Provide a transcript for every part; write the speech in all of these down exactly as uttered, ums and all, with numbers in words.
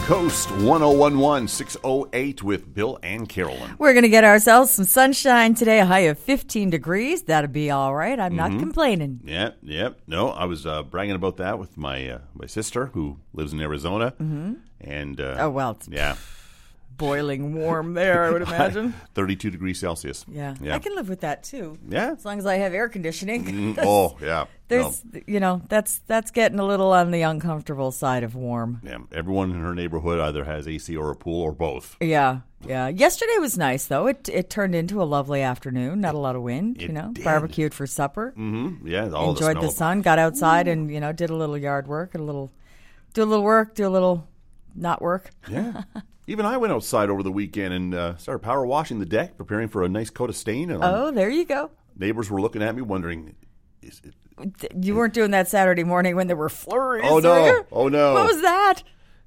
Coast, one oh one one, six oh eight with Bill and Carolyn. We're going to get ourselves some sunshine today, a high of fifteen degrees. That'll be all right. I'm Mm-hmm. not complaining. Yeah, yeah. No, I was uh, bragging about that with my uh, my sister who lives in Arizona. Mm-hmm. And uh, Oh, well, it's yeah, boiling warm there, I would imagine. thirty-two degrees Celsius. Yeah. yeah. I can live with that, too. Yeah. As long as I have air conditioning. Mm, oh, yeah. There's, No. you know, that's that's getting a little on the uncomfortable side of warm. Yeah, everyone in her neighborhood either has A C or a pool or both. Yeah, yeah. Yesterday was nice, though. It it turned into a lovely afternoon. Not a lot of wind, It you know. did. Barbecued for supper. Mm-hmm. Yeah, all Enjoyed the, the, smell sun. Got outside and, you know, did a little yard work, a little, do a little work, do a little not work. Of, yeah. Even I went outside over the weekend and uh, started power washing the deck, preparing for a nice coat of stain. And Oh, there you go. neighbors were looking at me wondering, is it... You weren't doing that Saturday morning when there were flurries. Oh, no. were you? Oh, no. What was that?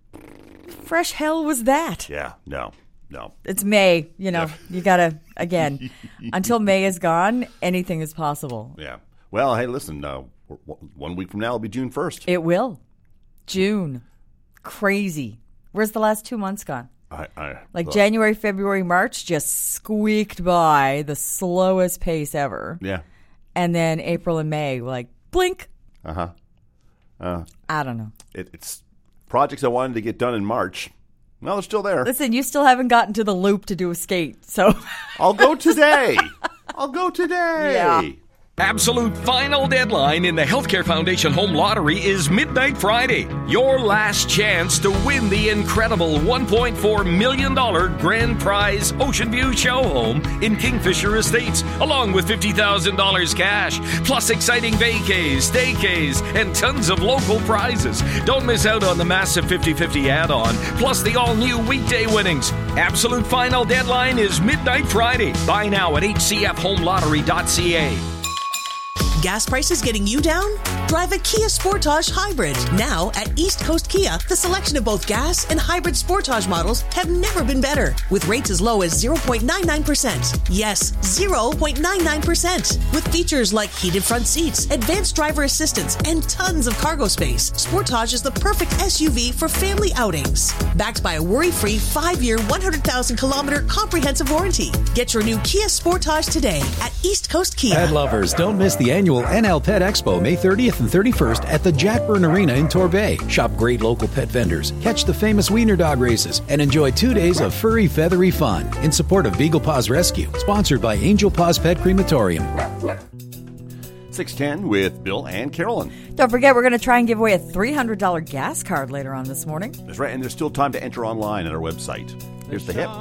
Fresh hell was that? Yeah, no, no. It's May, you know. You got to, again, until May is gone, anything is possible. Yeah. Well, hey, listen, uh, one week from now will be June first. It will. June. Crazy. Where's the last two months gone? I, I, Like uh, January, February, March just squeaked by the slowest pace ever. Yeah. And then April and May, like, blink. Uh-huh. Uh, I don't know. it, it's projects I wanted to get done in March. Well, they're still there. Listen, you still haven't gotten to the loop to do a skate, so. I'll go today. I'll go today. Yeah. Absolute final deadline in the Healthcare Foundation Home Lottery is midnight Friday. Your last chance to win the incredible one point four million dollars grand prize Ocean View show home in Kingfisher Estates, along with fifty thousand dollars cash, plus exciting vacays, staycays, and tons of local prizes. Don't miss out on the massive fifty-fifty add-on, plus the all-new weekday winnings. Absolute final deadline is midnight Friday. Buy now at h c f home lottery dot c a. Gas prices getting you down? Drive a Kia Sportage Hybrid. Now at East Coast Kia, the selection of both gas and hybrid Sportage models have never been better. With rates as low as zero point nine nine percent. Yes, zero point nine nine percent. With features like heated front seats, advanced driver assistance, and tons of cargo space, Sportage is the perfect S U V for family outings. Backed by a worry-free five-year, one hundred thousand kilometer comprehensive warranty. Get your new Kia Sportage today at East Coast Kia. Pet lovers, don't miss the annual N L Pet Expo May thirtieth and thirty-first at the Jack Byrne Arena in Torbay. Shop great local pet vendors, catch the famous Wiener Dog races, and enjoy two days of furry, feathery fun in support of Beagle Paws Rescue, sponsored by Angel Paws Pet Crematorium. six ten with Bill and Carolyn. Don't forget, we're going to try and give away a three hundred dollars gas card later on this morning. That's right, and there's still time to enter online at our website. Here's the hip.